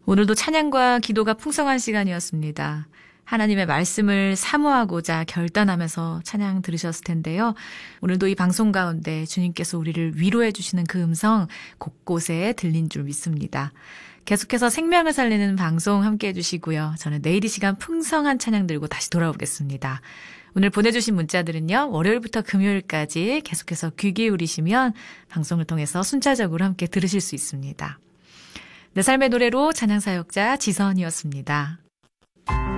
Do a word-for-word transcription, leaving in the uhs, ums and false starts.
오늘도 찬양과 기도가 풍성한 시간이었습니다. 하나님의 말씀을 사모하고자 결단하면서 찬양 들으셨을 텐데요. 오늘도 이 방송 가운데 주님께서 우리를 위로해 주시는 그 음성 곳곳에 들린 줄 믿습니다. 계속해서 생명을 살리는 방송 함께해 주시고요. 저는 내일 이 시간 풍성한 찬양 들고 다시 돌아오겠습니다. 오늘 보내주신 문자들은요. 월요일부터 금요일까지 계속해서 귀 기울이시면 방송을 통해서 순차적으로 함께 들으실 수 있습니다. 내 삶의 노래로 찬양사역자 지선이었습니다.